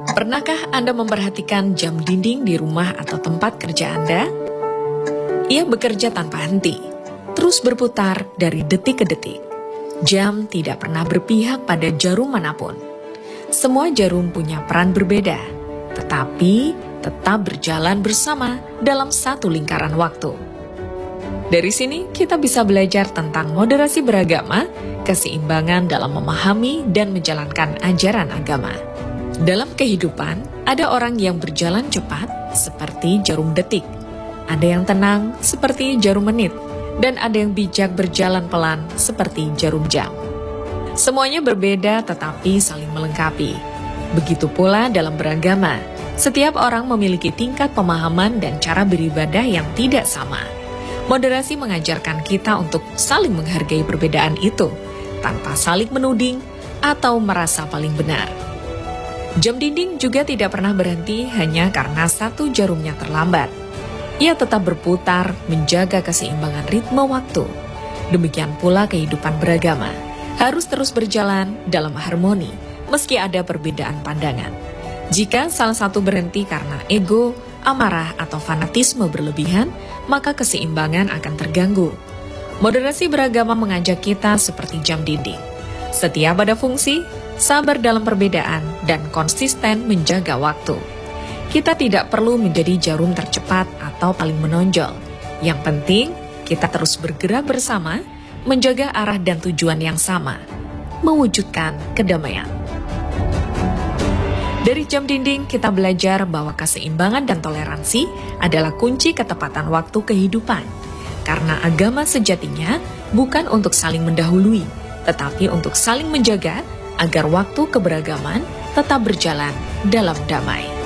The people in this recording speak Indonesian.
Pernahkah Anda memperhatikan jam dinding di rumah atau tempat kerja Anda? Ia bekerja tanpa henti, terus berputar dari detik ke detik. Jam tidak pernah berpihak pada jarum manapun. Semua jarum punya peran berbeda, tetapi tetap berjalan bersama dalam satu lingkaran waktu. Dari sini kita bisa belajar tentang moderasi beragama, keseimbangan dalam memahami dan menjalankan ajaran agama. Dalam kehidupan, ada orang yang berjalan cepat seperti jarum detik, ada yang tenang seperti jarum menit, dan ada yang bijak berjalan pelan seperti jarum jam. Semuanya berbeda tetapi saling melengkapi. Begitu pula dalam beragama, setiap orang memiliki tingkat pemahaman dan cara beribadah yang tidak sama. Moderasi mengajarkan kita untuk saling menghargai perbedaan itu, tanpa saling menuding atau merasa paling benar. Jam dinding juga tidak pernah berhenti hanya karena satu jarumnya terlambat. Ia tetap berputar menjaga keseimbangan ritme waktu. Demikian pula kehidupan beragama, harus terus berjalan dalam harmoni meski ada perbedaan pandangan. Jika salah satu berhenti karena ego, amarah, atau fanatisme berlebihan, maka keseimbangan akan terganggu. Moderasi beragama mengajak kita seperti jam dinding. Setiap ada fungsi, sabar dalam perbedaan, dan konsisten menjaga waktu. Kita tidak perlu menjadi jarum tercepat atau paling menonjol. Yang penting, kita terus bergerak bersama, menjaga arah dan tujuan yang sama, mewujudkan kedamaian. Dari jam dinding, kita belajar bahwa keseimbangan dan toleransi adalah kunci ketepatan waktu kehidupan. Karena agama sejatinya bukan untuk saling mendahului, tetapi untuk saling menjaga agar waktu keberagaman tetap berjalan dalam damai.